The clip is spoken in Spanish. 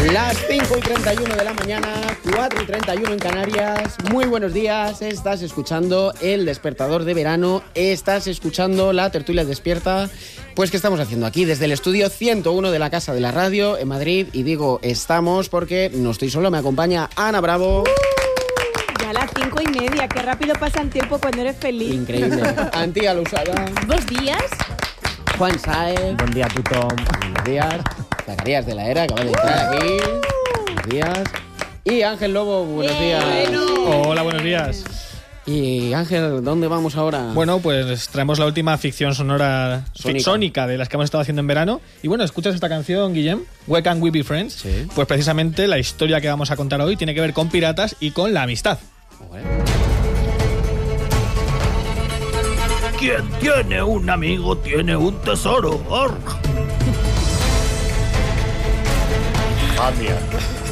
Las 5:31 de la mañana, 4:31 en Canarias. Muy buenos días, estás escuchando El Despertador de Verano, estás escuchando la tertulia despierta. Pues, ¿qué estamos haciendo aquí? Desde el estudio 101 de la Casa de la Radio en Madrid. Y digo estamos porque no estoy solo, me acompaña Ana Bravo. Ya a las 5:30, qué rápido pasa el tiempo cuando eres feliz. Increíble. Antía Lusada. ¿2 días? Juan Saez. Buen día, Tutón. Buenos días. Zacarías de la Era, acaba de entrar aquí. Buenos días. Y Ángel Lobo, buenos días. Hola, buenos días. Y Ángel, ¿dónde vamos ahora? Bueno, pues traemos la última ficción sonora sónica de las que hemos estado haciendo en verano. Y bueno, ¿escuchas esta canción, Guillem? Where Can We Be Friends? Sí. Pues precisamente la historia que vamos a contar hoy tiene que ver con piratas y con la amistad. Quien tiene un amigo tiene un tesoro.